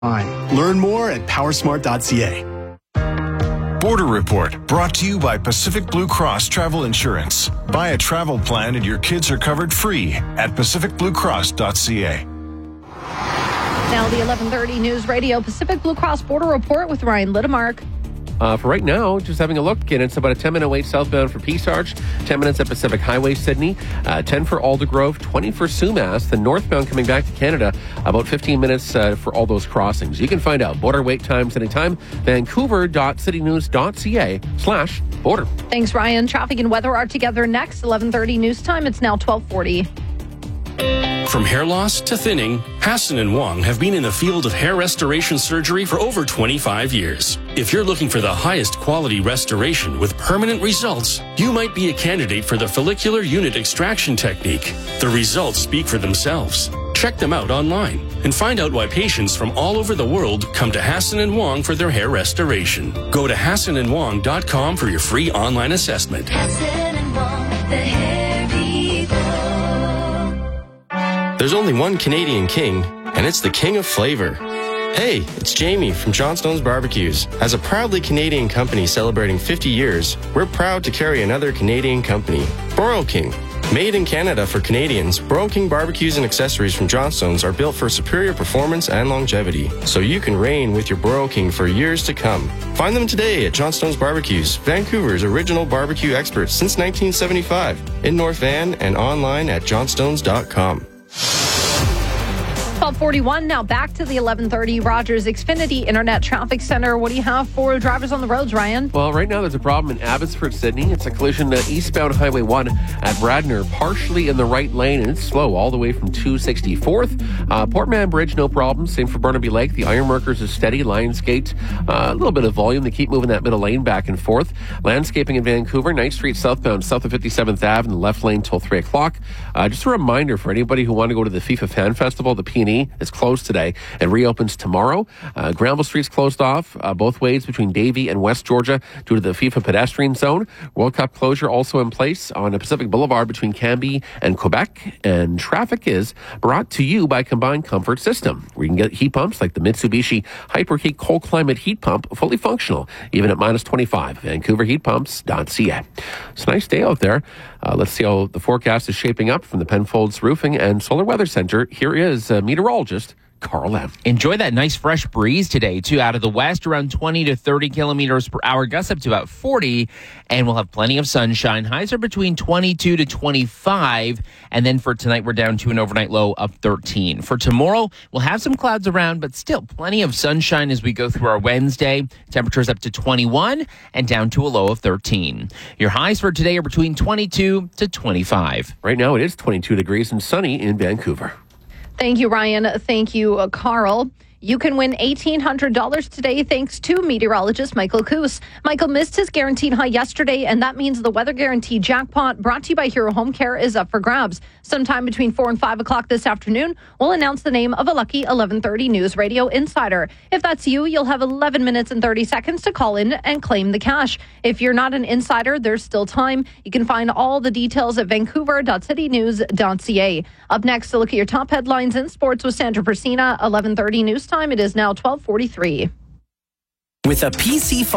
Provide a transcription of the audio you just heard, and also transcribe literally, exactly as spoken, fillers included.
Learn more at powersmart dot c a. Border Report, brought to you by Pacific Blue Cross Travel Insurance. Buy a travel plan and your kids are covered free at pacific blue cross dot c a. Now the eleven thirty News Radio Pacific Blue Cross Border Report with Ryan Littemark. Uh, for right now, just having a look, and it's about a ten-minute wait southbound for Peace Arch, ten minutes at Pacific Highway, Sydney, uh, ten for Aldergrove, twenty for Sumas, then northbound coming back to Canada, about fifteen minutes uh, for all those crossings. You can find out border wait times anytime, vancouver dot city news dot c a slash border. Thanks, Ryan. Traffic and weather are together next, eleven thirty news time. It's now twelve forty. From hair loss to thinning, Hassan and Wong have been in the field of hair restoration surgery for over twenty-five years. If you're looking for the highest quality restoration with permanent results, you might be a candidate for the follicular unit extraction technique. The results speak for themselves. Check them out online and find out why patients from all over the world come to Hassan and Wong for their hair restoration. Go to hassan and wong dot com for your free online assessment. Hassan and Wong, the hair people. There's only one Canadian king, and it's the king of flavor. Hey, it's Jamie from Johnstone's Barbecues. As a proudly Canadian company celebrating fifty years, we're proud to carry another Canadian company, Broil King. Made in Canada for Canadians, Broil King barbecues and accessories from Johnstone's are built for superior performance and longevity, so you can reign with your Broil King for years to come. Find them today at Johnstone's Barbecues, Vancouver's original barbecue experts since nineteen seventy-five, in North Van and online at johnstones dot com. twelve forty-one, now back to the eleven thirty Rogers Xfinity Internet Traffic Center. What do you have for drivers on the roads, Ryan? Well, right now there's a problem in Abbotsford, Sydney. It's a collision uh, eastbound Highway one at Radnor, partially in the right lane, and it's slow all the way from two sixty-fourth. Uh, Portman Bridge, no problem. Same for Burnaby Lake. The Ironworkers is steady. Lionsgate, uh, a little bit of volume. They keep moving that middle lane back and forth. Landscaping in Vancouver, Ninth Street southbound, south of fifty-seventh Avenue, in the left lane till three o'clock. Uh, just a reminder for anybody who want to go to the FIFA Fan Festival, the P and E is closed today and reopens tomorrow. Uh, Granville Street's closed off uh, both ways between Davie and West Georgia due to the FIFA pedestrian zone. World Cup closure also in place on the Pacific Boulevard between Cambie and Quebec. And traffic is brought to you by Combined Comfort System, where you can get heat pumps like the Mitsubishi Hyperheat Cold Climate Heat Pump, fully functional, even at minus twenty-five. vancouver heat pumps dot c a. It's a nice day out there. Uh, let's see how the forecast is shaping up from the Penfolds Roofing and Solar Weather Center. Here is uh, meteorologist Carl M. Enjoy that nice fresh breeze today, too, out of the west, around twenty to thirty kilometers per hour, gusts up to about forty, and we'll have plenty of sunshine. Highs are between twenty-two to twenty-five, and then for tonight, we're down to an overnight low of thirteen. For tomorrow, we'll have some clouds around, but still plenty of sunshine as we go through our Wednesday. Temperatures up to twenty-one and down to a low of thirteen. Your highs for today are between twenty-two to twenty-five. Right now, it is twenty-two degrees and sunny in Vancouver. Thank you, Ryan. Thank you, uh, Carl. You can win eighteen hundred dollars today thanks to meteorologist Michael Koos. Michael missed his guaranteed high yesterday, and that means the Weather Guarantee jackpot brought to you by Hero Home Care is up for grabs. Sometime between four and five o'clock this afternoon, we'll announce the name of a lucky eleven thirty News Radio insider. If that's you, you'll have eleven minutes and thirty seconds to call in and claim the cash. If you're not an insider, there's still time. You can find all the details at vancouver dot city news dot c a. Up next, to look at your top headlines in sports with Sandra Persina, eleven thirty News Time. It is now twelve forty-three. With a P C